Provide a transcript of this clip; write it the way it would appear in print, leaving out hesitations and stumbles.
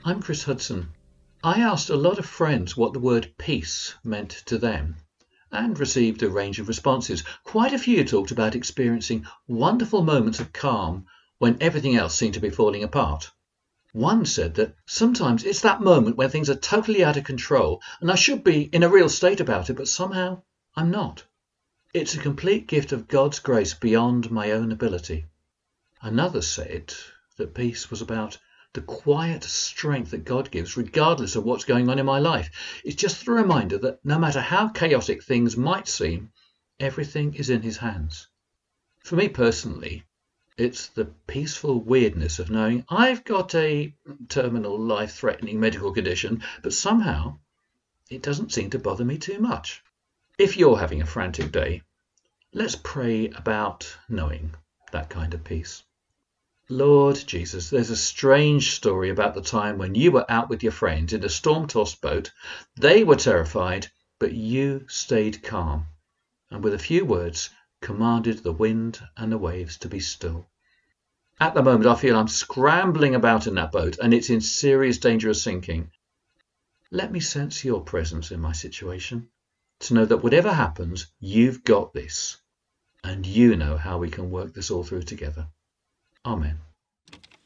I'm Chris Hudson. I asked a lot of friends what the word peace meant to them and received a range of responses. Quite a few talked about experiencing wonderful moments of calm when everything else seemed to be falling apart. One said that sometimes it's that moment when things are totally out of control and I should be in a real state about it, but somehow I'm not. It's a complete gift of God's grace beyond my own ability. Another said that peace was about the quiet strength that God gives, regardless of what's going on in my life. It's just the reminder that no matter how chaotic things might seem, everything is in His hands. For me personally, it's the peaceful weirdness of knowing I've got a terminal, life threatening medical condition, but somehow it doesn't seem to bother me too much. If you're having a frantic day, let's pray about knowing that kind of peace. Lord Jesus, there's a strange story about the time when you were out with your friends in a storm-tossed boat. They were terrified, but you stayed calm, and with a few words commanded the wind and the waves to be still. At the moment, I feel I'm scrambling about in that boat, and it's in serious danger of sinking. Let me sense your presence in my situation, to know that whatever happens, you've got this, and you know how we can work this all through together. Amen.